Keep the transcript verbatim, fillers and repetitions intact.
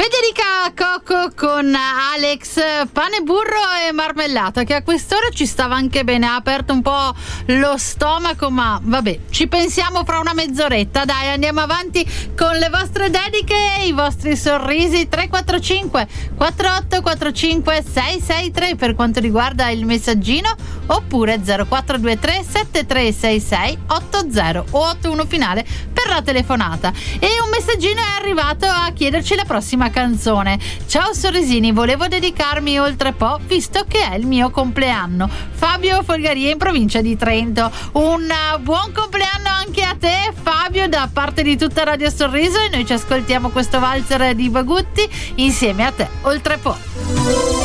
Federica Coco con Alex, pane, burro e marmellata, che a quest'ora ci stava anche bene, ha aperto un po' lo stomaco, ma vabbè, ci pensiamo fra una mezz'oretta. Dai, andiamo avanti con le vostre dediche e i vostri sorrisi. Tre quattro cinque quattro otto quattro cinque sei sei tre per quanto riguarda il messaggino, oppure zero quattro due tre sette tre sei sei otto zero o otto uno finale per la telefonata. E un messaggino è arrivato a chiederci la prossima canzone. Ciao sorrisini, volevo dedicarmi oltre po', visto che è il mio compleanno. Fabio Folgaria in provincia di Trento. Un buon compleanno anche a te, Fabio, da parte di tutta Radio Sorriso, e noi ci ascoltiamo questo valzer di Bagutti insieme a te oltre po'.